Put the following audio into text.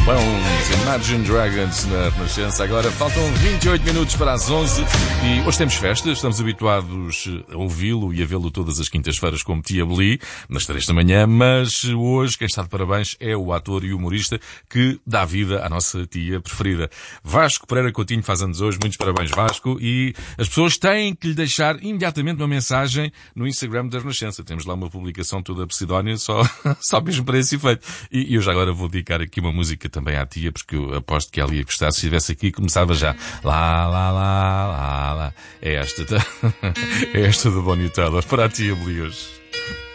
Bones, Imagine Dragons na Renascença. Agora faltam 28 minutos para as 11 e hoje temos festa. Estamos habituados a ouvi-lo e a vê-lo todas as quintas-feiras como Tia Beli, nas 3 da manhã, mas hoje quem está de parabéns é o ator e humorista que dá vida à nossa tia preferida. Vasco Pereira Coutinho faz anos hoje. Muitos parabéns, Vasco. E as pessoas têm que lhe deixar imediatamente uma mensagem no Instagram da Renascença. Temos lá uma publicação toda pseudónima, só mesmo para esse efeito. E eu já agora vou dedicar aqui uma música também à tia, porque eu aposto que ela ia gostar. Se estivesse aqui, começava já. Lá, lá, lá, lá, lá. É esta do Bonnie Tyler para a tia Beli hoje.